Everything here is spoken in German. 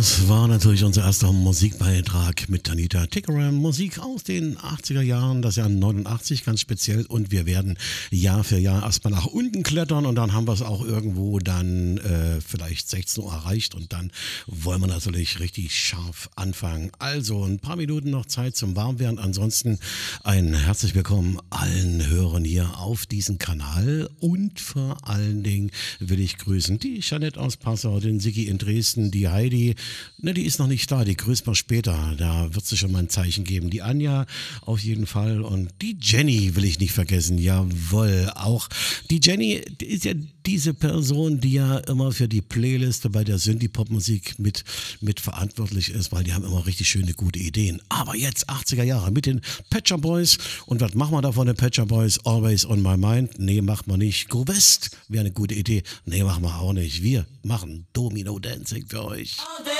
Das war natürlich unser erster Musikbeitrag mit Anita Tickeram. Musik aus den 80er Jahren, das Jahr 89 ganz speziell. Und wir werden Jahr für Jahr erstmal nach unten klettern und dann haben wir es auch irgendwo dann vielleicht 16 Uhr erreicht. Und dann wollen wir natürlich richtig scharf anfangen. Also ein paar Minuten noch Zeit zum Warmwerden. Ansonsten ein herzlich willkommen allen Hörern hier auf diesem Kanal. Und vor allen Dingen will ich grüßen die Jeanette aus Passau, den Sigi in Dresden, die Heidi. Ne, die ist noch nicht da, die grüßt man später. Da wird sie schon mal ein Zeichen geben. Die Anja auf jeden Fall und die Jenny will ich nicht vergessen. Jawohl, auch die Jenny die ist ja diese Person, die ja immer für die Playliste bei der Synthie-Pop-Musik mit verantwortlich ist, weil die haben immer richtig schöne, gute Ideen. Aber jetzt 80er Jahre mit den Pet Shop Boys. Und was machen wir da von den Pet Shop Boys? Always on my mind. Nee, macht man nicht. Go West wäre eine gute Idee. Nee, machen wir auch nicht. Wir machen Domino Dancing für euch.